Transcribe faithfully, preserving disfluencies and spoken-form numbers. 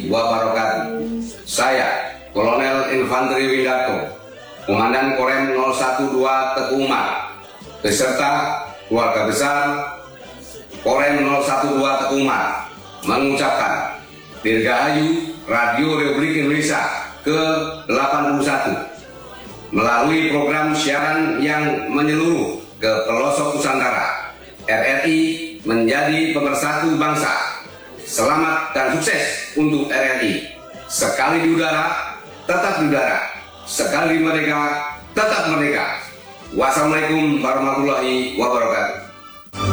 wabarakatuh. Saya, Kolonel Infanteri Windarto, Komandan Korem nol satu dua Teku Umar, beserta keluarga besar Korem nol satu dua Teku Umar, mengucapkan Dirgahayu Radio Republik Indonesia ke delapan puluh satu melalui program siaran yang menyeluruh ke pelosok Nusantara. R R I menjadi pemersatu bangsa. Selamat dan sukses untuk R R I. Sekali di udara, tetap di udara. Sekali di merdeka, tetap merdeka. Wassalamualaikum warahmatullahi wabarakatuh.